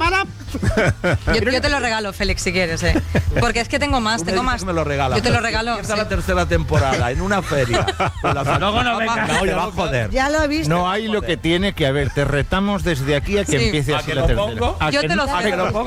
semana. Yo te lo regalo, Félix, si quieres, porque es que tengo más. Me lo regalas. Yo te lo regalo. Esta es la tercera temporada, en una feria. Luego no venga. No, va a joder. Ya lo he visto. No hay lo que tiene que haber. Te retamos desde aquí a que empiece así la tercera. Yo te lo cedo.